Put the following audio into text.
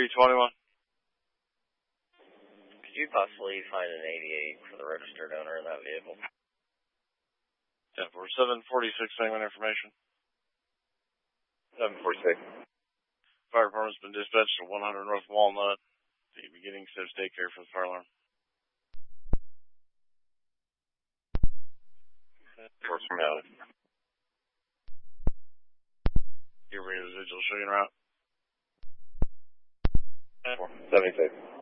321. Could you possibly find an 88 for the registered owner of that vehicle? 746 segment information. 746. Fire department's been dispatched to 100 North Walnut. The beginning steps daycare for the fire alarm. Force from out. Your residual showing route. 76.